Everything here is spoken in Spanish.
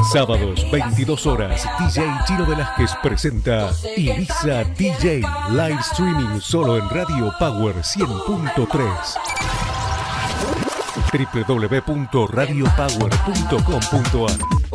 Sábados, 22 horas, DJ Chino Velázquez presenta Ibiza DJ Live Streaming solo en Radio Power 100.3. www.radiopower.com.ar